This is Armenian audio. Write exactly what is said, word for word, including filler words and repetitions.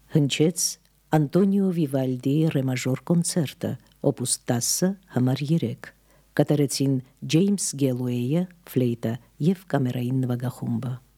հնչեց Անտոնիո Վիվալդիի ռեմաժոր կոնցերտը, օպուս տասը համար երեք, կատարեցին Ջեյմս Գելուեյը, ֆլեյտա և կամերային նվագախումբը։